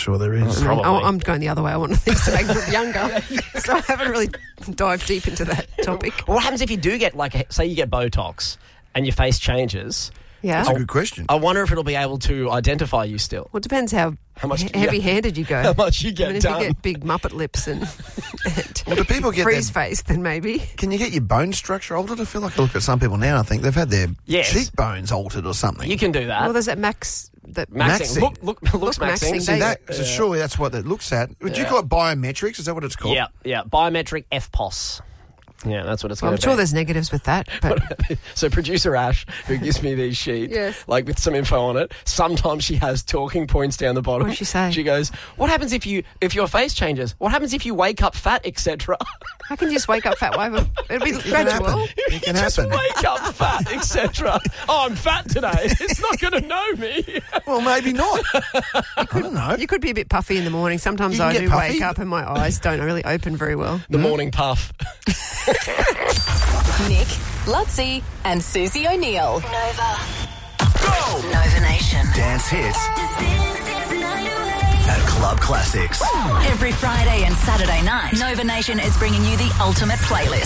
sure there is. Probably. I'm going the other way. I want things to make me look younger. So I haven't really dived deep into that topic. What happens if you do get, say you get Botox and your face changes? Yeah. That's a good question. I wonder if it'll be able to identify you still. Well, it depends how much- heavy-handed you go. How much you get if done. you get big Muppet lips and Well, do people get freeze their, face, then maybe. Can you get your bone structure altered? I feel like I look at some people now, I think they've had their Yes. cheekbones altered or something. You can do that. Well, there's that Max... Maxing. Looks maxing. maxing. See that? So surely that's what that looks at. Would you call it biometrics? Is that what it's called? Yeah. Biometric FPOS. Yeah, that's what it's going I'm to sure be. there's negatives with that, but So producer Ash, who gives me these sheets, Yes. with some info on it, sometimes she has talking points down the bottom. What does she say? She goes, "What happens if your face changes? What happens if you wake up fat, etc.?" how can you just wake up fat? It'll be It can gradual. happen. It can Just happen. wake up fat, etc. Oh, I'm fat today. It's not going to know me. Well, maybe not. I don't know. You could be a bit puffy in the morning. Sometimes You can I get do puffy. wake up and my eyes don't really open very well. The morning puff. Nick, Lutzi, and Susie O'Neill. Nova. Nova Nation. Dance hits at Club Classics. Every Friday and Saturday night, Nova Nation is bringing you the ultimate playlist.